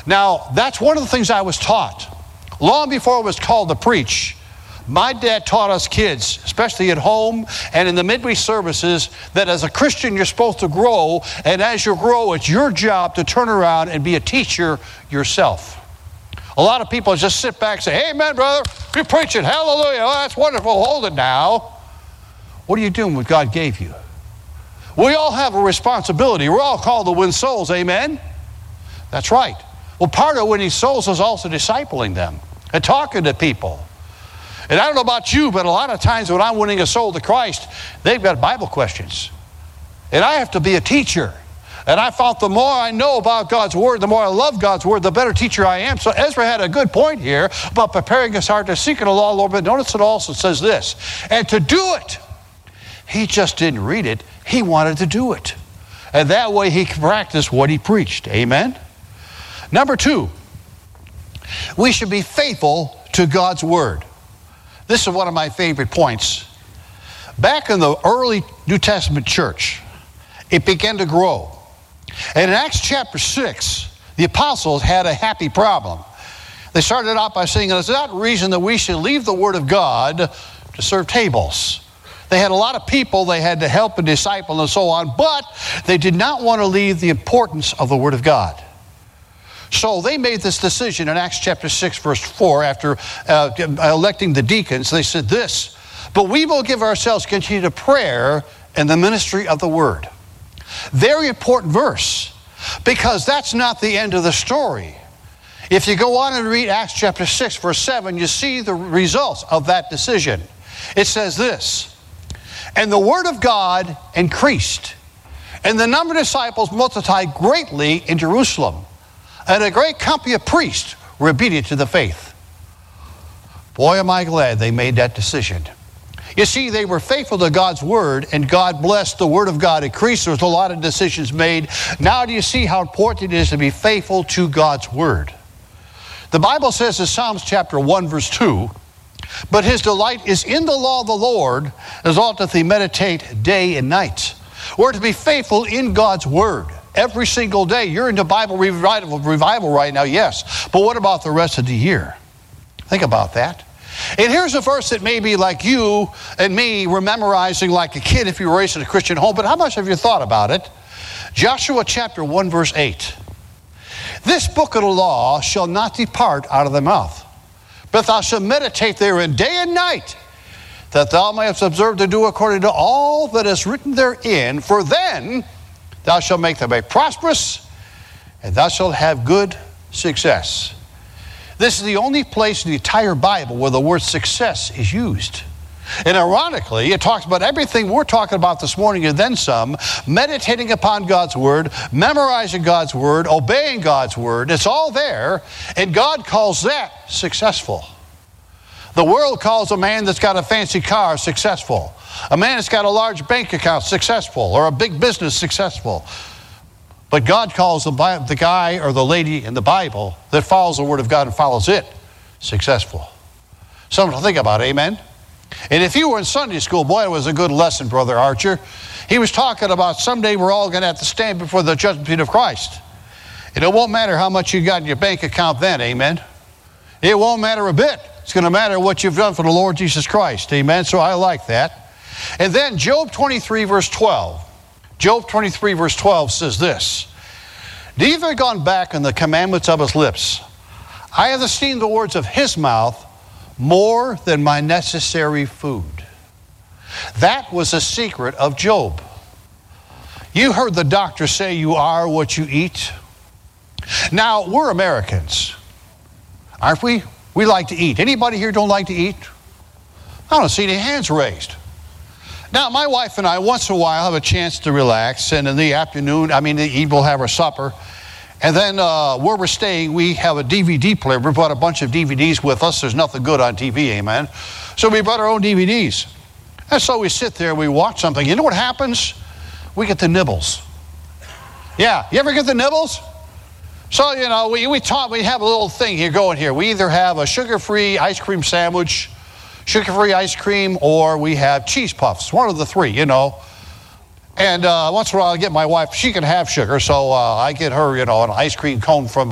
Now, that's one of the things I was taught. Long before it was called to preach, my dad taught us kids, especially at home and in the midweek services, that as a Christian you're supposed to grow, and as you grow, it's your job to turn around and be a teacher yourself. A lot of people just sit back and say, "Amen, brother, you're preaching, hallelujah, oh, that's wonderful, hold it now." What are you doing with what God gave you? We all have a responsibility. We're all called to win souls, amen? That's right. Well, part of winning souls is also discipling them and talking to people. And I don't know about you, but a lot of times when I'm winning a soul to Christ, they've got Bible questions. And I have to be a teacher. And I found the more I know about God's Word, the more I love God's Word, the better teacher I am. So Ezra had a good point here about preparing his heart to seek the law of the Lord. But notice it also says this, and to do it. He just didn't read it. He wanted to do it. And that way he could practice what he preached. Amen? Number 2, we should be faithful to God's Word. This is one of my favorite points. Back in the early New Testament church, it began to grow. And in Acts chapter 6, the apostles had a happy problem. They started out by saying, "It's not reason that we should leave the Word of God to serve tables." They had a lot of people they had to help and disciple and so on, but they did not want to leave the importance of the Word of God. So they made this decision in Acts chapter 6, verse 4, after electing the deacons. They said this, "But we will give ourselves continue to prayer and the ministry of the Word." Very important verse, because that's not the end of the story. If you go on and read Acts chapter 6, verse 7, you see the results of that decision. It says this, "And the Word of God increased, and the number of disciples multiplied greatly in Jerusalem. And a great company of priests were obedient to the faith." Boy, am I glad they made that decision. You see, they were faithful to God's Word, and God blessed. The Word of God increased. There was a lot of decisions made. Now do you see how important it is to be faithful to God's Word? The Bible says in Psalms chapter 1, verse 2, "But his delight is in the law of the Lord, as all doth he meditate day and night." We're to be faithful in God's Word. Every single day. You're into Bible revival right now, yes. But what about the rest of the year? Think about that. And here's a verse that may be like you and me, were memorizing like a kid if you were raised in a Christian home, but how much have you thought about it? Joshua chapter 1, verse 8. "This book of the law shall not depart out of thy mouth, but thou shalt meditate therein day and night, that thou mayest observe to do according to all that is written therein, for then thou shalt make thy way prosperous, and thou shalt have good success." This is the only place in the entire Bible where the word success is used. And ironically, it talks about everything we're talking about this morning and then some, meditating upon God's Word, memorizing God's Word, obeying God's Word. It's all there, and God calls that successful. The world calls a man that's got a fancy car successful. A man that's got a large bank account successful, or a big business successful. But God calls the guy or the lady in the Bible that follows the Word of God and follows it successful. Something to think about, amen? And if you were in Sunday school, boy, it was a good lesson, Brother Archer. He was talking about someday we're all going to have to stand before the judgment seat of Christ. And it won't matter how much you got in your bank account then, amen? It won't matter a bit. It's going to matter what you've done for the Lord Jesus Christ, amen? So I like that. And then Job 23, verse 12. Job 23, verse 12 says this, "Neither have gone back on the commandments of his lips. I have esteemed the words of his mouth more than my necessary food." That was a secret of Job. You heard the doctor say you are what you eat. Now, we're Americans, aren't we? We like to eat. Anybody here don't like to eat? I don't see any hands raised. Now, my wife and I, once in a while, have a chance to relax, and in the afternoon, we'll have our supper. And then where we're staying, we have a DVD player. We brought a bunch of DVDs with us. There's nothing good on TV, amen? So we brought our own DVDs. And so we sit there, we watch something. You know what happens? We get the nibbles. Yeah, you ever get the nibbles? So, you know, we have a little thing here going here. We either have a sugar-free ice cream sandwich, sugar-free ice cream, or we have cheese puffs. One of the three, you know. And once in a while I get my wife, she can have sugar, so I get her, you know, an ice cream cone from